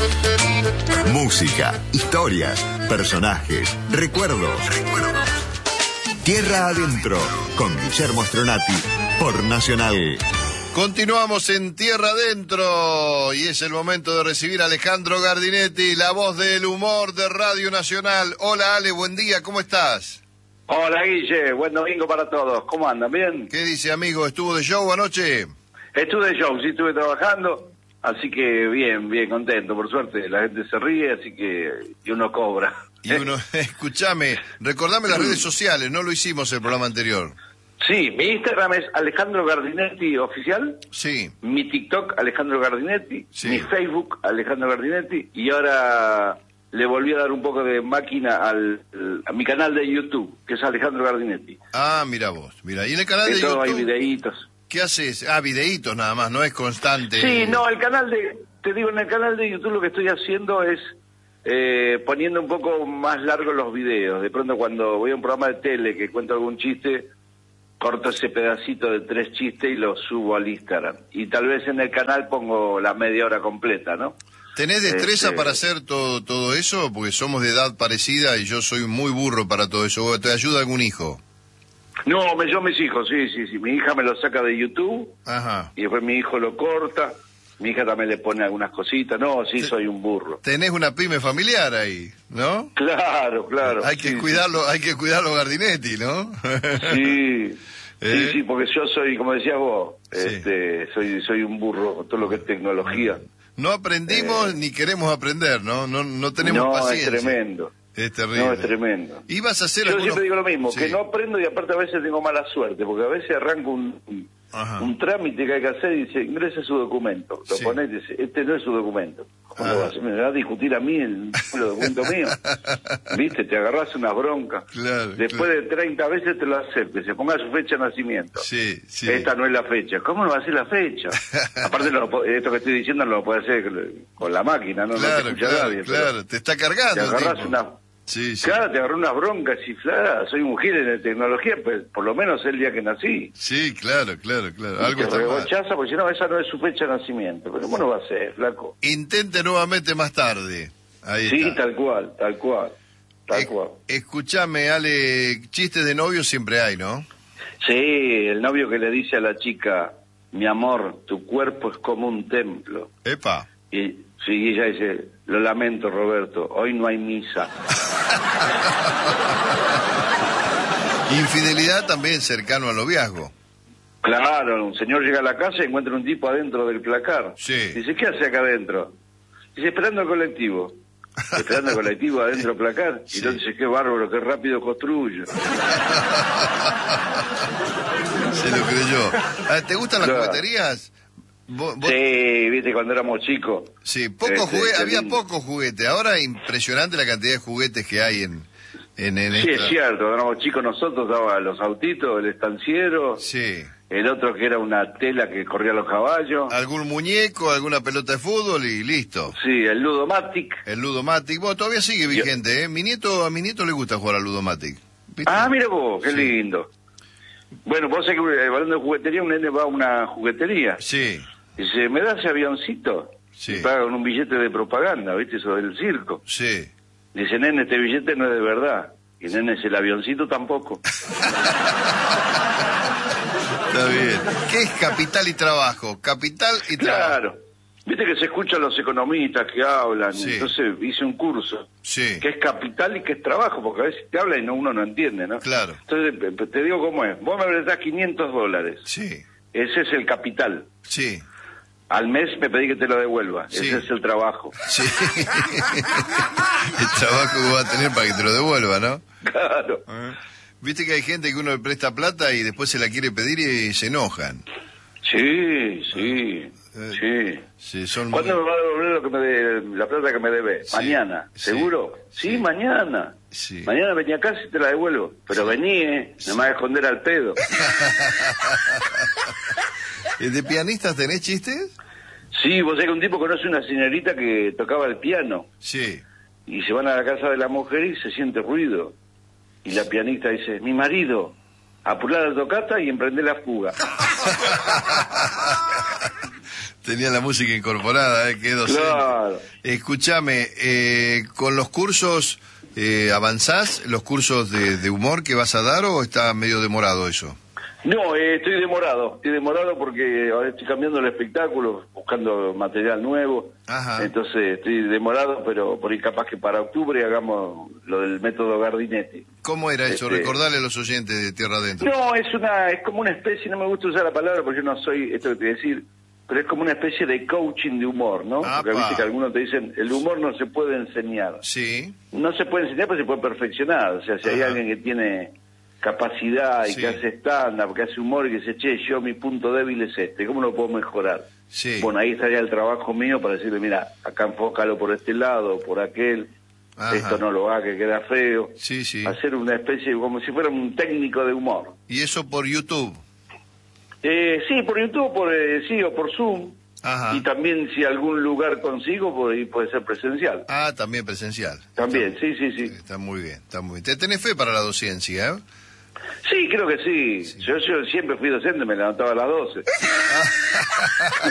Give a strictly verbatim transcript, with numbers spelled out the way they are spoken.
Música, historias, personajes, recuerdos. Recuerdos. Tierra Adentro, con Guillermo Stronati, por Nacional. Continuamos en Tierra Adentro y es el momento de recibir a Alejandro Gardinetti, la voz del humor de Radio Nacional. Hola Ale, buen día, ¿cómo estás? Hola Guille, buen domingo para todos. ¿Cómo andan? ¿Bien? ¿Qué dice, amigo? ¿Estuvo de show anoche? Estuve de show, sí, estuve trabajando, así que bien, bien contento, por suerte. La gente se ríe, así que y uno cobra. Y uno, escúchame, recordame las redes sociales, no lo hicimos el programa anterior. Sí, mi Instagram es Alejandro Gardinetti Oficial. Sí. Mi TikTok, Alejandro Gardinetti. Sí. Mi Facebook, Alejandro Gardinetti. Y ahora le volví a dar un poco de máquina al, a mi canal de YouTube, que es Alejandro Gardinetti. Ah, mira vos, mira. ¿Y en el canal de, de todo YouTube? Hay videitos. ¿Qué haces? Ah, videitos nada más, no es constante. Sí, no, el canal de... Te digo, en el canal de YouTube lo que estoy haciendo es eh, poniendo un poco más largos los videos. De pronto cuando voy a un programa de tele que cuento algún chiste, corto ese pedacito de tres chistes y lo subo al Instagram. Y tal vez en el canal pongo la media hora completa, ¿no? ¿Tenés destreza este... para hacer todo todo eso? Porque somos de edad parecida y yo soy muy burro para todo eso. ¿Te ayuda algún hijo? No, me, yo mis hijos, sí, sí, sí. Mi hija me lo saca de YouTube. Ajá. Y después mi hijo lo corta. Mi hija también le pone algunas cositas. No, sí, soy un burro. Tenés una pyme familiar ahí, ¿no? Claro, claro. Hay que sí, cuidarlo, sí. hay que cuidarlo Gardinetti, ¿no? Sí. ¿Eh? Sí, sí, porque yo soy, como decías vos, Sí. este, soy soy un burro con todo lo que es tecnología. No aprendimos eh... ni queremos aprender, ¿no? No, no tenemos no, paciencia. No, es tremendo. Es terrible. No, es tremendo. ¿Ibas a hacer Yo algunos... siempre digo lo mismo, sí. que no aprendo y aparte a veces tengo mala suerte, porque a veces arranco un, un trámite que hay que hacer y dice, ingrese su documento. Lo sí. ponés y dice, este no es su documento. ¿Cómo ah. lo vas? ¿Me vas a discutir a mí el, el documento mío? ¿Viste? Te agarrás una bronca. Claro, Después claro. de treinta veces te lo acepte, se ponga su fecha de nacimiento. Sí, sí. Esta no es la fecha. ¿Cómo no va a ser la fecha? Aparte, lo, esto que estoy diciendo no lo puede hacer con la máquina, ¿no? Claro, no te escucha claro, nadie. Claro, te está cargando. Te agarrás tipo. una... Sí, sí. Claro, te agarró unas broncas chifladas, soy un gil en tecnología, pues por lo menos el día que nací. Sí, claro, claro, claro. Y Algo te está mal. regochaza, porque si no, esa no es su fecha de nacimiento. Pero ¿cómo no va a ser, flaco? Intente nuevamente más tarde. Ahí sí, está. tal cual, tal cual, tal Eh, cual. Escúchame, Ale, chistes de novio siempre hay, ¿no? Sí, el novio que le dice a la chica, mi amor, tu cuerpo es como un templo. Epa. Y sí, y ella dice, lo lamento, Roberto, hoy no hay misa. Infidelidad también cercano al noviazgo. Claro, un señor llega a la casa y encuentra un tipo adentro del placar. Sí. Dice, ¿qué hace acá adentro? Dice, esperando el colectivo. Esperando el colectivo adentro del placar. Sí. Y entonces dice, qué bárbaro, qué rápido construyo. Se lo creyó. Ah, ¿te gustan las Claro. jugueterías? ¿Vos, vos... Sí, viste, cuando éramos chicos. Sí, pocos Este, juguetes, qué había lindo. pocos juguetes. Ahora impresionante la cantidad de juguetes que hay en, en, en Sí, esta... es cierto, cuando éramos chicos nosotros daba los autitos, el estanciero, Sí. el otro que era una tela que corría los caballos. Algún muñeco, alguna pelota de fútbol y listo. Sí, el Ludomatic. El Ludomatic, bueno, todavía sigue vigente, ¿eh? Mi nieto, a mi nieto le gusta jugar al Ludomatic. ¿Viste? Ah, mira vos, qué Sí. lindo. Bueno, vos sabés que hablando de juguetería, un nene va a una juguetería. Sí, Dice, ¿me das ese avioncito? Sí. Y paga con un billete de propaganda, ¿viste? Eso del circo. sí. Dice, nene, este billete no es de verdad. Y nene, es el avioncito tampoco. Está bien. ¿Qué es capital y trabajo? Capital y trabajo. Claro. Viste que se escuchan los economistas que hablan. Sí. Entonces hice un curso. Sí. Que es capital y que es trabajo, porque a veces te habla y no, uno no entiende, ¿no? Claro. Entonces, te digo cómo es. Vos me prestás quinientos dólares. Sí, Ese es el capital. sí, Al mes me pedí que te lo devuelva. Sí. Ese es el trabajo. sí. El trabajo que va a tener para que te lo devuelva, ¿no? Claro. ¿Eh? Viste que hay gente que uno le presta plata y después se la quiere pedir y se enojan. Sí, sí, Eh, sí. Sí, son ¿Cuándo muy- me va a devolver lo que me de, la plata que me debe? Sí, Mañana, sí, ¿seguro? Sí, sí. mañana. Sí. Mañana venía acá y te la devuelvo. Pero vení, ¿eh? No me vas a esconder al pedo. ¿De pianistas tenés chistes? Sí, vos sabés que un tipo conoce una señorita que tocaba el piano. Sí. Y se van a la casa de la mujer y se siente ruido. Y la pianista dice, mi marido, apurar la tocata y emprender la fuga. Tenía la música incorporada, ¿eh? Qué docente. Claro. Escúchame, eh, ¿con los cursos eh, avanzás, los cursos de, de humor que vas a dar o está medio demorado eso? No, eh, estoy demorado, estoy demorado porque ahora estoy cambiando el espectáculo, buscando material nuevo. Ajá. Entonces estoy demorado, pero por ahí capaz que para octubre hagamos lo del método Gardinetti. ¿Cómo era eso? Este... Recordarle a los oyentes de Tierra Adentro. No, es una, es como una especie, no me gusta usar la palabra porque yo no soy, esto que te voy a decir, pero es como una especie de coaching de humor, ¿no? Apa. Porque viste que algunos te dicen, el humor no se puede enseñar. Sí. No se puede enseñar, pero se puede perfeccionar. O sea, si hay Ajá. alguien que tiene capacidad y Sí. que hace stand-up, que hace humor y que dice, che, yo mi punto débil es este, ¿cómo lo puedo mejorar? Sí. Bueno, ahí estaría el trabajo mío para decirle, mira, acá enfócalo por este lado, por aquel, Ajá. esto no lo haga, que queda feo. Sí, sí. Hacer una especie, como si fuera un técnico de humor. ¿Y eso por YouTube? Eh, sí, por YouTube, por, eh, sí, o por Zoom. Ajá. Y también si algún lugar consigo, por ahí puede ser presencial. Ah, también presencial. También, sí, sí, sí. Está muy bien, está muy bien. ¿Te tenés fe para la docencia, eh? Sí, creo que sí. Yo, yo siempre fui docente, me levantaba a las doce.